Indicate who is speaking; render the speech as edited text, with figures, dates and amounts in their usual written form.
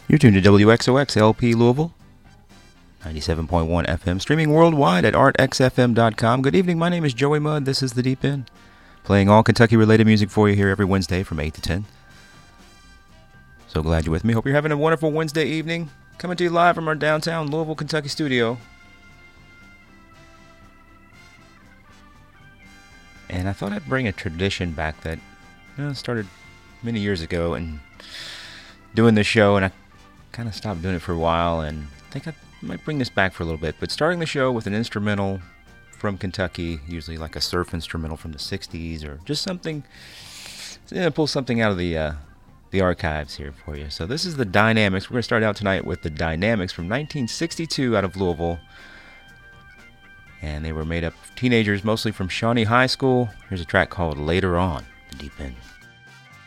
Speaker 1: You're tuned to WXOX LP Louisville, 97.1 FM, streaming worldwide at artxfm.com. Good evening, my name is Joey Mudd. This is The Deep End, playing all Kentucky-related music for you here every Wednesday from 8 to 10. So glad you're with me. Hope you're having a wonderful Wednesday evening. Coming to you live from our downtown Louisville, Kentucky studio. And I thought I'd bring a tradition back that started many years ago and doing this show, and I kind of stopped doing it for a while, and I think I might bring this back for a little bit. But starting the show with an instrumental from Kentucky, usually like a surf instrumental from the 60s or just something, pull something out of the archives here for you. So this is the Dynamics. We're going to start out tonight with the Dynamics from 1962 out of Louisville. And they were made up of teenagers, mostly from Shawnee High School. Here's a track called Later On, The Deep End.